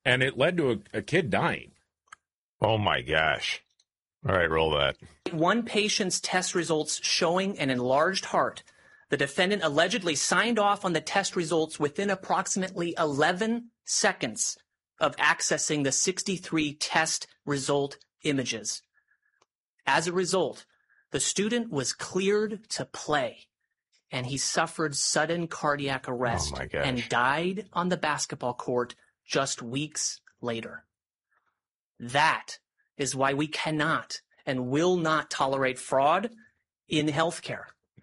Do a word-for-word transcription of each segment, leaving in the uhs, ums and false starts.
and it led to a, a kid dying. Oh, my gosh. All right, roll that. One patient's test results showing an enlarged heart. The defendant allegedly signed off on the test results within approximately eleven seconds of accessing the sixty-three test result images. As a result, the student was cleared to play, and he suffered sudden cardiac arrest Oh my gosh. and died on the basketball court just weeks later. That is why we cannot and will not tolerate fraud in healthcare.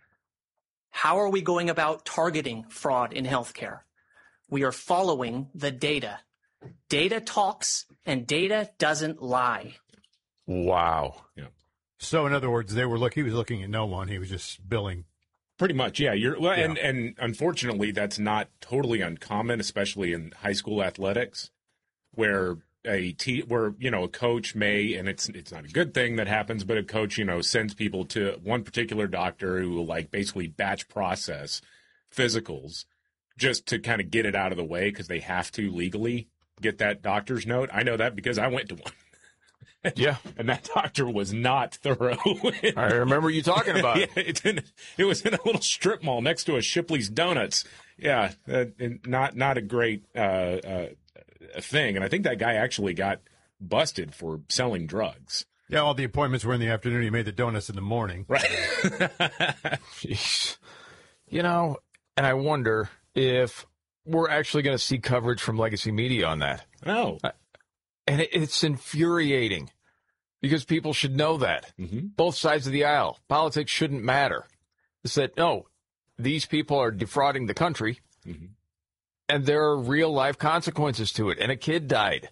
How are we going about targeting fraud in healthcare? We are following the data. Data talks and data doesn't lie. Wow. Yeah. So, in other words, they were look. He was looking at no one. He was just billing. Pretty much, yeah. You're well, Yeah. and and unfortunately, that's not totally uncommon, especially in high school athletics, where a te- where you know a coach may, and it's it's not a good thing that happens, but a coach you know sends people to one particular doctor who will like basically batch process physicals just to kind of get it out of the way because they have to legally get that doctor's note. I know that because I went to one. Yeah. And that doctor was not thorough. I remember you talking about it. Yeah, it's in, it was in a little strip mall next to a Shipley's Donuts. Yeah, uh, and not not a great uh, uh, thing. And I think that guy actually got busted for selling drugs. Yeah, all the appointments were in the afternoon. He made the donuts in the morning. Right. Jeez. You know, and I wonder if we're actually going to see coverage from legacy media on that. No. And it, it's infuriating because people should know that. Mm-hmm. Both sides of the aisle. Politics shouldn't matter. It's that, no, these people are defrauding the country, mm-hmm. and there are real-life consequences to it, and a kid died.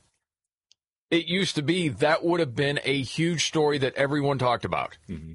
It used to be that would have been a huge story that everyone talked about. Mm-hmm.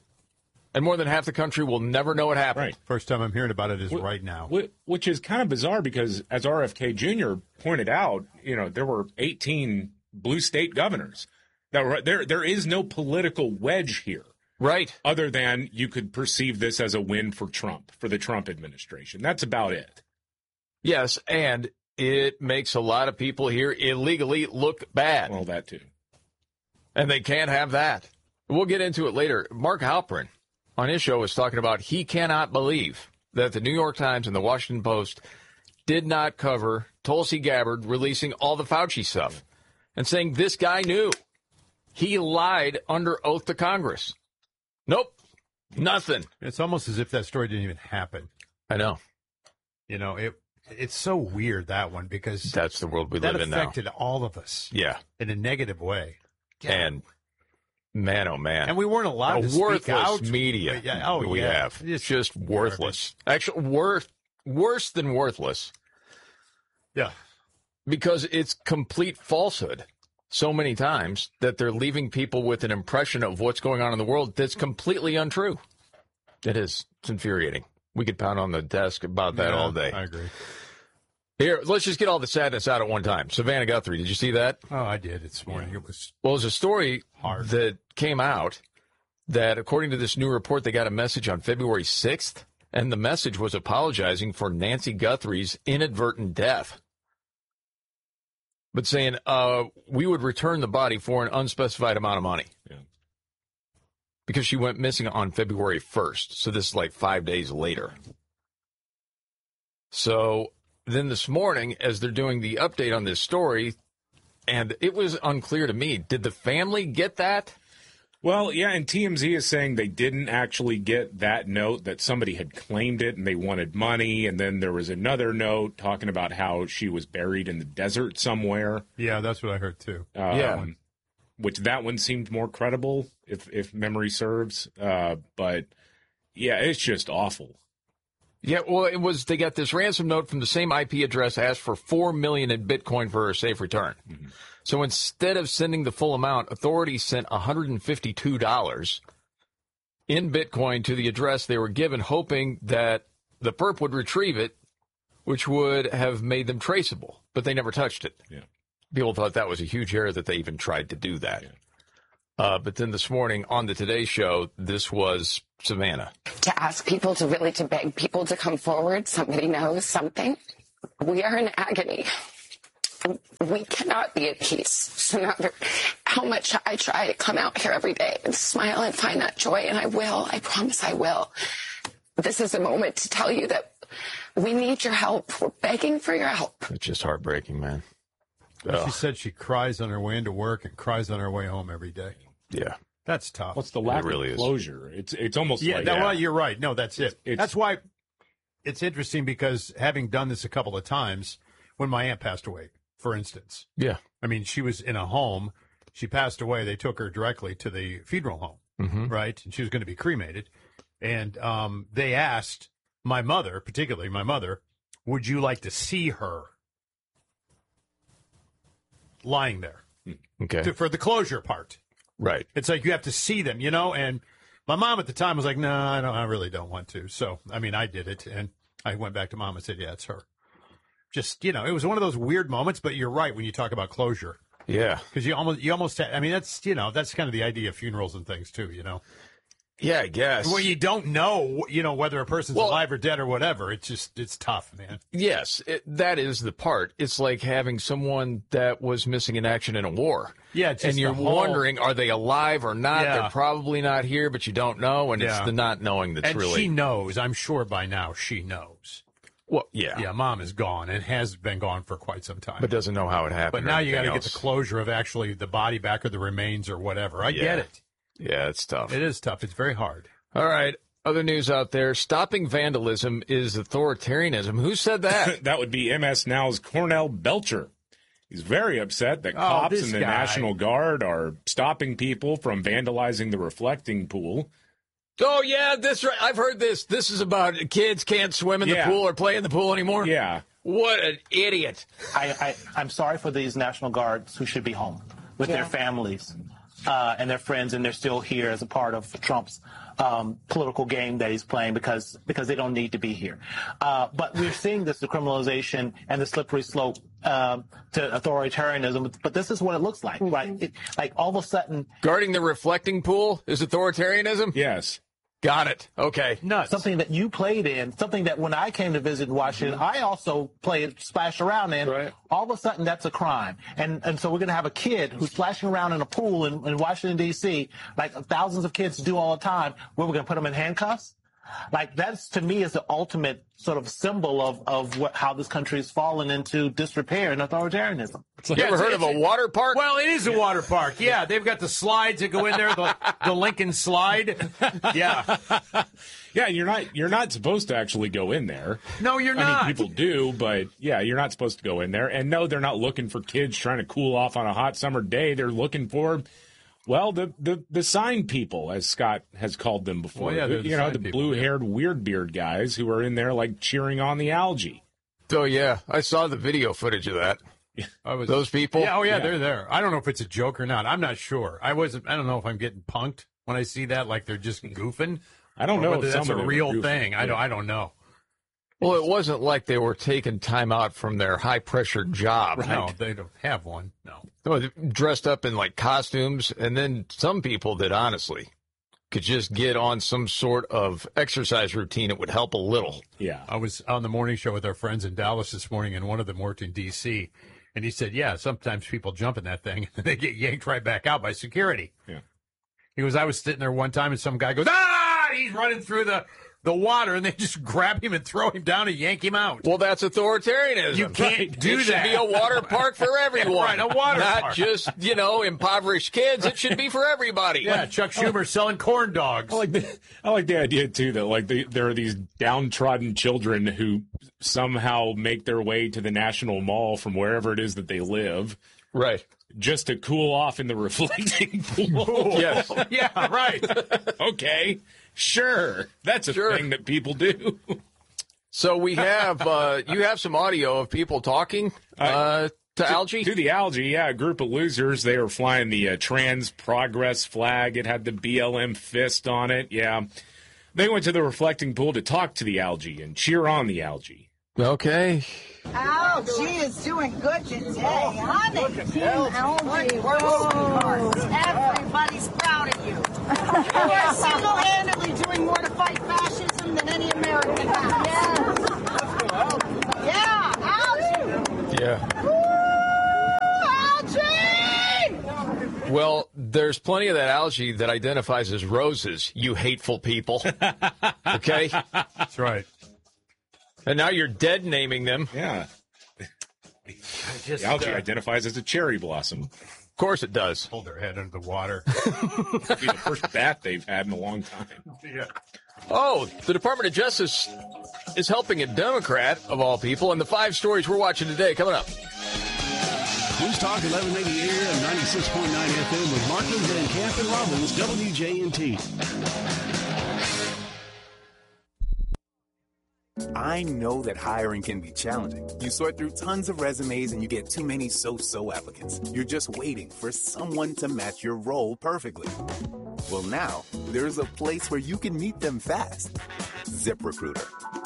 And more than half the country will never know what happened. Right. First time I'm hearing about it is Wh- right now. wh- Which is kind of bizarre because, as R F K Junior pointed out, you know, there were eighteen blue state governors. That were, there, there is no political wedge here. Right. Other than you could perceive this as a win for Trump, for the Trump administration. That's about it. Yes, and it makes a lot of people here illegally look bad. Well, that too. And they can't have that. We'll get into it later. Mark Halperin on his show was talking about he cannot believe that the New York Times and the Washington Post did not cover Tulsi Gabbard releasing all the Fauci stuff and saying this guy knew. He lied under oath to Congress. Nope, nothing. It's almost as if that story didn't even happen. I know. You know, it it's so weird, that one, because That's the world we that live in now. affected all of us Yeah. in a negative way. And man, oh man. And we weren't allowed a to speak worthy out. media Yeah, oh, we yeah. have. It's just worthless. Actually, worth, worse than worthless. Yeah. Because it's complete falsehood so many times that they're leaving people with an impression of what's going on in the world that's completely untrue. It is. It's infuriating. We could pound on the desk about that Yeah, all day. I agree. Here, let's just get all the sadness out at one time. Savannah Guthrie, did you see that? Oh, I did this morning. It was Well, there's a story hard. that came out that, according to this new report, they got a message on February sixth, and the message was apologizing for Nancy Guthrie's inadvertent death, but saying, uh, we would return the body for an unspecified amount of money. Yeah. Because she went missing on February first, so this is like five days later. So then this morning, as they're doing the update on this story, and it was unclear to me, did the family get that? Well, yeah, and T M Z is saying they didn't actually get that note, that somebody had claimed it and they wanted money, and then there was another note talking about how she was buried in the desert somewhere. Yeah, that's what I heard too. Um, Yeah. Which that one seemed more credible, if if memory serves. Uh, but, yeah, it's just awful. Yeah, well, it was, they got this ransom note from the same I P address, asked for four million dollars in Bitcoin for her safe return. Mm-hmm. So instead of sending the full amount, authorities sent one hundred fifty-two dollars in Bitcoin to the address they were given, hoping that the perp would retrieve it, which would have made them traceable. But they never touched it. Yeah. People thought that was a huge error that they even tried to do that. Yeah. Uh, but then this morning on the Today Show, this was Savannah. To ask people to really, to beg people to come forward, somebody knows something. We are in agony. we cannot be at peace. So no matter how much I try to come out here every day and smile and find that joy, and I will, I promise I will. This is a moment to tell you that we need your help. We're begging for your help. It's just heartbreaking, man. Well, she said she cries on her way into work and cries on her way home every day. Yeah. That's tough. What's the lack It really of is. closure? It's it's almost Yeah, like no, yeah. well, you're right. No, that's it. It's- That's why it's interesting, because having done this a couple of times, when my aunt passed away, for instance, Yeah. I mean, she was in a home. She passed away. They took her directly to the funeral home, Mm-hmm. right? And she was going to be cremated. And um, they asked my mother, particularly my mother, would you like to see her lying there Okay. to, for the closure part? Right. It's like you have to see them, you know? And my mom at the time was like, no, I don't, I really don't want to. So, I mean, I did it. And I went back to mom and said, yeah, it's her. Just, you know, it was one of those weird moments, but you're right when you talk about closure. Yeah. Because you almost, you almost, ha- I mean, that's, you know, that's kind of the idea of funerals and things too, you know? Yeah, I guess. Well, you don't know, you know, whether a person's Well- alive or dead or whatever. It's just, it's tough, man. Yes, it, that is the part. It's like having someone that was missing in action in a war. Yeah, it's just and you're the whole- wondering, are they alive or not? Yeah. They're probably not here, but you don't know, and it's Yeah. the not knowing that's And really. she knows, I'm sure by now she knows. Well, yeah, Yeah, mom is gone and has been gone for quite some time. but doesn't know how it happened. But or now you got to anything get the else. closure of actually the body back or the remains or whatever. I Yeah. get it. Yeah, it's tough. It is tough. It's very hard. All right. Other news out there: stopping vandalism is authoritarianism. Who said that? That would be M S Now's Cornell Belcher. He's very upset that Oh, cops this and the guy. National Guard are stopping people from vandalizing the reflecting pool. Oh yeah, this right. I've heard this. This is about kids can't swim in Yeah. the pool or play in the pool anymore. Yeah. What an idiot! I, I, I'm sorry for these National Guards who should be home with their families uh, and their friends, and they're still here as a part of Trump's um, political game that he's playing because because they don't need to be here. Uh, but we're seeing this decriminalization and the slippery slope um, to authoritarianism. But this is what it looks like, right? It, like all of a sudden, Guarding the reflecting pool is authoritarianism. Yes. Got it. Okay. Nuts. something that you played in, something that when I came to visit Washington, I also played, splashed around in. Right. All of a sudden, that's a crime. And and so we're going to have a kid who's splashing around in a pool in, in Washington, D C, like thousands of kids do all the time, where we're going to put them in handcuffs? Like, that's, to me, is the ultimate sort of symbol of, of what, how this country has fallen into disrepair and authoritarianism. You ever heard of a water park? Well, it is a water park. Yeah, they've got the slides that go in there, the, the Lincoln slide. Yeah. Yeah, you're not you're not supposed to actually go in there. No, you're I not. mean, people do, but yeah, you're not supposed to go in there. And no, they're not looking for kids trying to cool off on a hot summer day. They're looking for, well, the the, the sign people, as Scott has called them before. Well, yeah, they're the you know, sign the people, blue-haired weird beard guys who are in there like cheering on the algae. Oh yeah, I saw the video footage of that. I was, Those people? Yeah, oh yeah, Yeah. they're there. I don't know if it's a joke or not. I'm not sure. I wasn't. I don't know if I'm getting punked when I see that, like they're just goofing. I don't or know whether if that's some a of them are real goofy. thing. I Yeah. don't. I don't know. Well, it wasn't like they were taking time out from their high pressure job. No, they don't have one. No. No, they dressed up in like costumes, and then some people that honestly could just get on some sort of exercise routine. It would help a little. Yeah. I was on the morning show with our friends in Dallas this morning, and one of them worked in D C, and he said, yeah, sometimes people jump in that thing, and they get yanked right back out by security. Yeah. He goes, I was sitting there one time, and some guy goes, ah, and he's running through the, the water, and they just grab him and throw him down and yank him out. Well, that's authoritarianism. You can't do it should that. be a water park for everyone. Right, a water Not park. just, you know, impoverished kids. It should be for everybody. Yeah, Chuck Schumer selling corn dogs. I like the I like the idea too that like the, there are these downtrodden children who somehow make their way to the National Mall from wherever it is that they live Right. just to cool off in the reflecting pool. Yes. Yeah, right. Okay, sure, that's a Sure. thing that people do. So we have, uh, you have some audio of people talking uh, to algae? To the algae, yeah, a group of losers. They were flying the uh, Trans Progress flag. It had the B L M fist on it. Yeah, they went to the reflecting pool to talk to the algae and cheer on the algae. Okay. Algae is doing good today, honey. Team Algae, we're sweethearts. Everybody's proud of you. You are single-handedly doing more to fight fascism than any American has. Yes. Yeah, Algae. Yeah. Well, there's plenty of that algae that identifies as roses, you hateful people. Okay? That's right. And now you're dead naming them. Yeah. Just, The algae uh, identifies as a cherry blossom. Of course it does. Hold their head under the water. It'll be the first bat they've had in a long time. Yeah. Oh, the Department of Justice is helping a Democrat, of all people, and the five stories we're watching today coming up. News Talk eleven eighty A M, ninety-six point nine F M with Martin Van Camp and Robbins, W J N T. I know that hiring can be challenging. You sort through tons of resumes and you get too many so-so applicants. You're just waiting for someone to match your role perfectly. Well, now, there's a place where you can meet them fast. ZipRecruiter.